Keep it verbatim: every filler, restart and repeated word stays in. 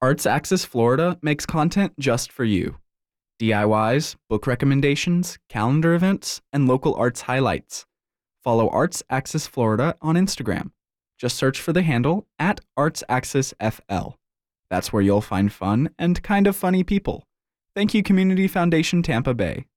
Arts Axis Florida makes content just for you. D I Ys, book recommendations, calendar events, and local arts highlights. Follow Arts Axis Florida on Instagram. Just search for the handle at Arts Axis F L. That's where you'll find fun and kind of funny people. Thank you, Community Foundation Tampa Bay.